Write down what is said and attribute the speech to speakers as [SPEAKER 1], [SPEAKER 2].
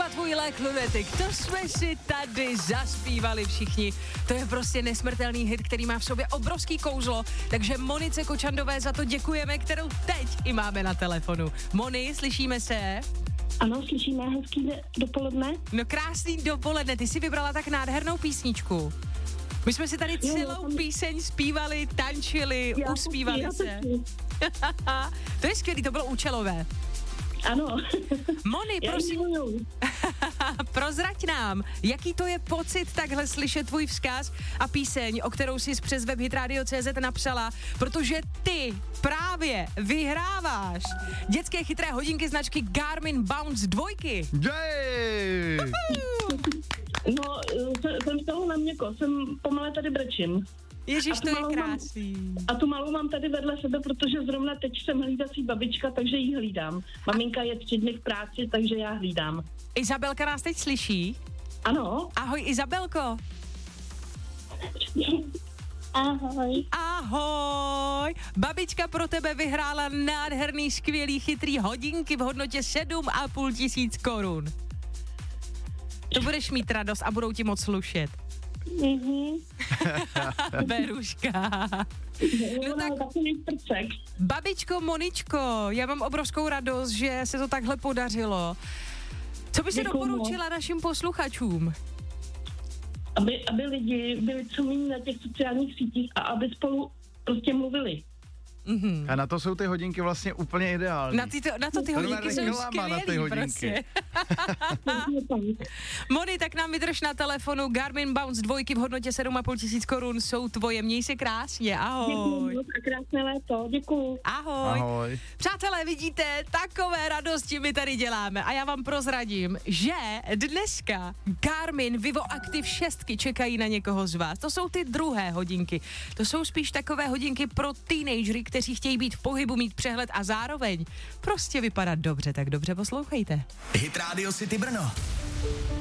[SPEAKER 1] Třeba tvůj lék lunetik, to jsme si tady zaspívali všichni. To je prostě nesmrtelný hit, který má v sobě obrovský kouzlo, takže Monice Kočandové za to děkujeme, kterou teď i máme na telefonu. Moni, slyšíme se?
[SPEAKER 2] Ano, slyšíme, hezký dopoledne.
[SPEAKER 1] No krásný dopoledne, ty si vybrala tak nádhernou písničku. My jsme si tady celou píseň zpívali, tančili, uspívali se. To je skvělý, to bylo účelové.
[SPEAKER 2] Ano.
[SPEAKER 1] Moni, prosím, prozrať nám, jaký to je pocit takhle slyšet tvůj vzkaz a píseň, o kterou jsi přes web hitradio.cz napsala, protože ty právě vyhráváš dětské chytré hodinky značky Garmin Bounce 2.
[SPEAKER 3] Jej!
[SPEAKER 2] No, jsem z toho na měko, pomale tady brečím.
[SPEAKER 1] Ježiš, to je krásný.
[SPEAKER 2] A tu malou mám tady vedle sebe, protože zrovna teď jsem hlídací babička, takže ji hlídám. Maminka je 3 dny v práci, takže já hlídám.
[SPEAKER 1] Izabelka nás teď slyší?
[SPEAKER 2] Ano.
[SPEAKER 1] Ahoj, Izabelko.
[SPEAKER 2] Ahoj.
[SPEAKER 1] Ahoj. Babička pro tebe vyhrála nádherný, skvělý, chytrý hodinky v hodnotě 7,5 tisíc korun. To budeš mít radost a budou ti moc slušet. Beruška. No tak, babičko Moničko, já mám obrovskou radost, že se to takhle podařilo. Co by si doporučila našim posluchačům?
[SPEAKER 2] Aby lidi byli co méně na těch sociálních sítích a aby spolu prostě mluvili.
[SPEAKER 3] Mm-hmm. A na to jsou ty hodinky vlastně úplně ideální.
[SPEAKER 1] Na to ty hodinky jsou skvělý prostě. Moni, tak nám vydrž na telefonu. Garmin Bounce 2 v hodnotě 7,5 tisíc korun jsou tvoje. Měj se krásně, ahoj.
[SPEAKER 2] Děkuji a krásné léto, děkuji.
[SPEAKER 1] Ahoj. Ahoj. Přátelé, vidíte, takové radosti my tady děláme a já vám prozradím, že dneska Garmin Vivo Active 6 čekají na někoho z vás. To jsou ty druhé hodinky. To jsou spíš takové hodinky pro teenagery, kteří chtějí být v pohybu, mít přehled a zároveň prostě vypadat dobře, tak dobře poslouchejte.
[SPEAKER 4] Hit Radio City Brno.